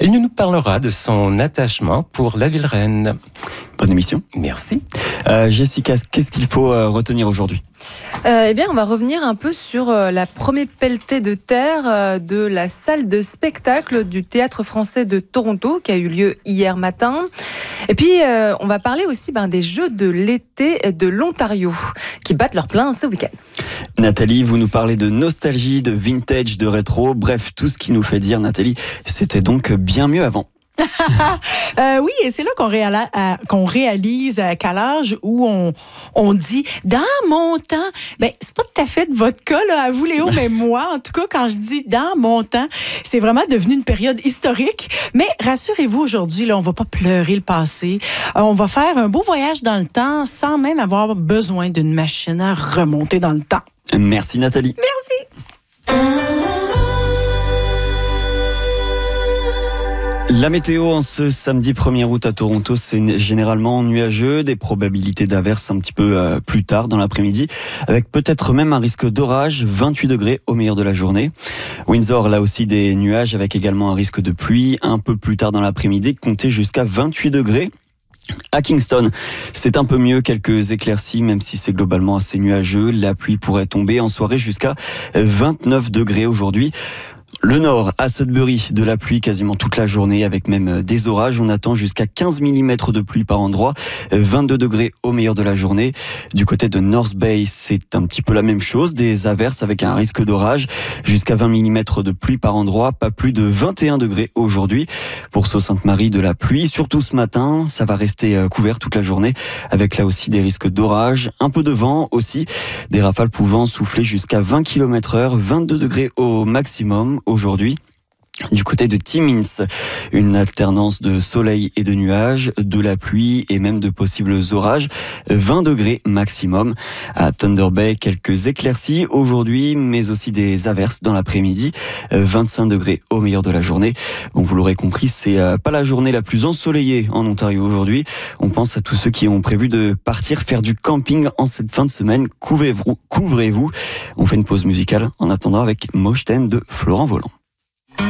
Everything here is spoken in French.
Elle nous parlera de son attachement pour la ville reine. Bonne émission. Merci. Jessica, qu'est-ce qu'il faut retenir aujourd'hui ? Eh bien, on va revenir un peu sur la première pelletée de terre de la salle de spectacle du Théâtre français de Toronto qui a eu lieu hier matin. Et puis, on va parler aussi des Jeux de l'été de l'Ontario qui battent leur plein ce week-end. Nathalie, vous nous parlez de nostalgie, de vintage, de rétro, bref, tout ce qui nous fait dire, Nathalie, c'était donc bien mieux avant. Oui, et c'est là qu'on réalise qu'à l'âge où on dit « dans mon temps », c'est pas tout à fait de votre cas, là, à vous Léo, mais moi, en tout cas, quand je dis « dans mon temps », c'est vraiment devenu une période historique. Mais rassurez-vous, aujourd'hui, là, on va pas pleurer le passé. On va faire un beau voyage dans le temps sans même avoir besoin d'une machine à remonter dans le temps. Merci Nathalie. Merci. La météo en ce samedi 1er août à Toronto, c'est généralement nuageux, des probabilités d'averses un petit peu plus tard dans l'après-midi, avec peut-être même un risque d'orage, 28 degrés au meilleur de la journée. Windsor, là aussi des nuages avec également un risque de pluie, un peu plus tard dans l'après-midi, comptez jusqu'à 28 degrés. À Kingston, c'est un peu mieux, quelques éclaircies, même si c'est globalement assez nuageux. La pluie pourrait tomber en soirée jusqu'à 29 degrés aujourd'hui. Le nord, à Sudbury, de la pluie quasiment toute la journée avec même des orages. On attend jusqu'à 15 mm de pluie par endroit, 22 degrés au meilleur de la journée. Du côté de North Bay, c'est un petit peu la même chose, des averses avec un risque d'orage, jusqu'à 20 mm de pluie par endroit, pas plus de 21 degrés aujourd'hui. Pour Sault-Sainte-Marie, de la pluie, surtout ce matin, ça va rester couvert toute la journée avec là aussi des risques d'orage, un peu de vent aussi, des rafales pouvant souffler jusqu'à 20 km/h, 22 degrés au maximum aujourd'hui. Du côté de Timmins, une alternance de soleil et de nuages, de la pluie et même de possibles orages, 20 degrés maximum. À Thunder Bay, quelques éclaircies aujourd'hui, mais aussi des averses dans l'après-midi, 25 degrés au meilleur de la journée. Bon, vous l'aurez compris, c'est pas la journée la plus ensoleillée en Ontario aujourd'hui. On pense à tous ceux qui ont prévu de partir faire du camping en cette fin de semaine. Couvrez-vous. On fait une pause musicale en attendant avec Mochten de Florent Volant.